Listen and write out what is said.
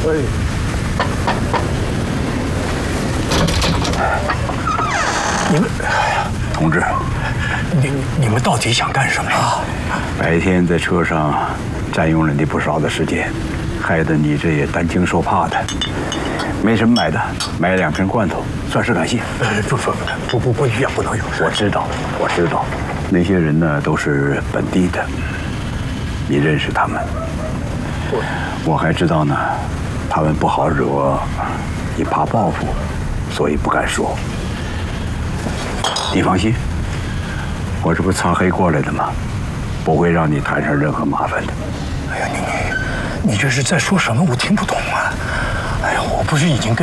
你们， 同志， 你们到底想干什么？ 白天在车上占用了你不少的时间，害得你这也担惊受怕的。没什么买的，买2瓶罐头，算是感谢。 不一样，不能有。 我知道，那些人呢都是本地的，你认识他们。我还知道呢，他们不好惹，你怕报复，所以不敢说。你放心，我这不擦黑过来的吗？不会让你摊上任何麻烦的。 哎呀，你这是在说什么？我听不懂啊！哎呀，我不是已经跟